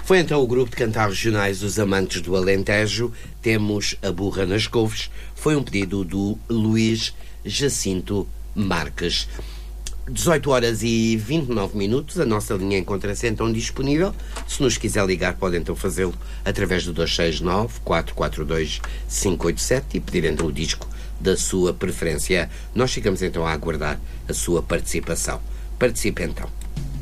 Foi então o grupo de cantares regionais Os Amantes do Alentejo, temos A Burra nas Couves, foi um pedido do Luís Jacinto Marques. 18 horas e 29 minutos, a nossa linha encontra-se então disponível. Se nos quiser ligar, pode então fazê-lo através do 269-442-587 e pedir então o disco da sua preferência. Nós ficamos então a aguardar a sua participação. Participe então.